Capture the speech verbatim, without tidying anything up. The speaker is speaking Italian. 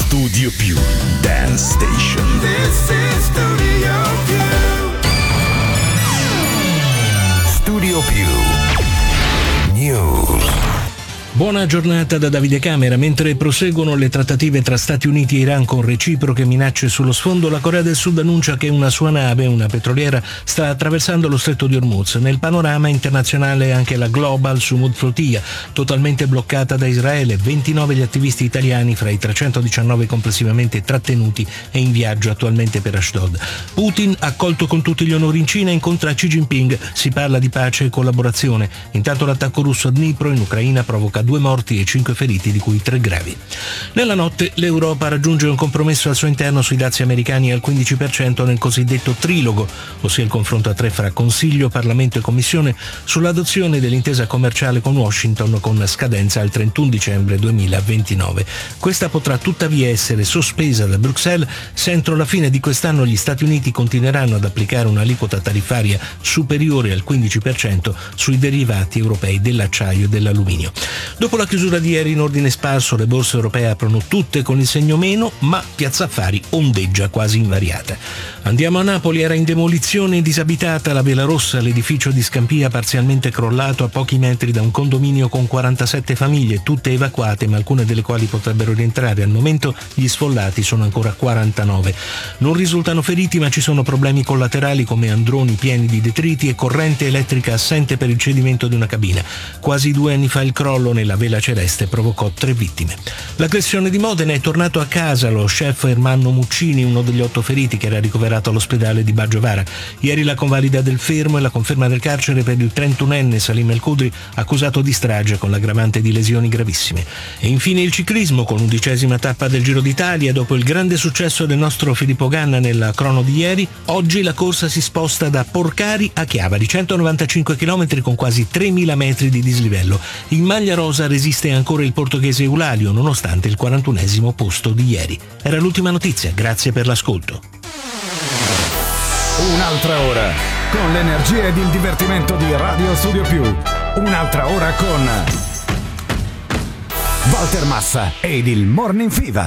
Studio Più Dance Station. This is Studio Più. Studio Più News. Buona giornata da Davide Camera. Mentre proseguono le trattative tra Stati Uniti e Iran con reciproche minacce sullo sfondo, la Corea del Sud annuncia che una sua nave, una petroliera, sta attraversando lo stretto di Hormuz. Nel panorama internazionale anche la Global Sumud Flotilla, totalmente bloccata da Israele, ventinove gli attivisti italiani fra i trecentodiciannove complessivamente trattenuti e in viaggio attualmente per Ashdod. Putin, accolto con tutti gli onori in Cina, incontra Xi Jinping, si parla di pace e collaborazione. Intanto l'attacco russo a Dnipro in Ucraina provoca due morti e cinque feriti, di cui tre gravi. Nella notte l'Europa raggiunge un compromesso al suo interno sui dazi americani al quindici per cento nel cosiddetto trilogo, ossia il confronto a tre fra Consiglio, Parlamento e Commissione sull'adozione dell'intesa commerciale con Washington con scadenza al trentuno dicembre duemilaventinove. Questa potrà tuttavia essere sospesa da Bruxelles se entro la fine di quest'anno gli Stati Uniti continueranno ad applicare un'aliquota tariffaria superiore al quindici per cento sui derivati europei dell'acciaio e dell'alluminio. Dopo la chiusura di ieri in ordine sparso, le borse europee aprono tutte con il segno meno, ma Piazza Affari ondeggia quasi invariata. Andiamo a Napoli. Era in demolizione e disabitata la Vela Rossa, l'edificio di Scampia parzialmente crollato a pochi metri da un condominio con quarantasette famiglie, tutte evacuate, ma alcune delle quali potrebbero rientrare. Al momento gli sfollati sono ancora quarantanove. Non risultano feriti, ma ci sono problemi collaterali come androni pieni di detriti e corrente elettrica assente per il cedimento di una cabina. Quasi due anni fa il crollo nella Vela Celeste provocò tre vittime. L'aggressione di Modena. È tornato a casa lo chef Ermanno Muccini, uno degli otto feriti che era ricoverato all'ospedale di Baggiovara. Ieri la convalida del fermo e la conferma del carcere per il trentunenne Salim El Kudri, accusato di strage con l'aggravante di lesioni gravissime. E infine il ciclismo, con l'undicesima tappa del Giro d'Italia. Dopo il grande successo del nostro Filippo Ganna nella crono di ieri, oggi la corsa si sposta da Porcari a Chiavari, centonovantacinque chilometri con quasi tremila metri di dislivello. In maglia rosa resiste ancora il portoghese Eulalio, nonostante il quarantunesimo posto di ieri. Era l'ultima notizia, grazie per l'ascolto. Un'altra ora con l'energia ed il divertimento di Radio Studio Più. Un'altra ora con Walter Massa ed il Morning Fever.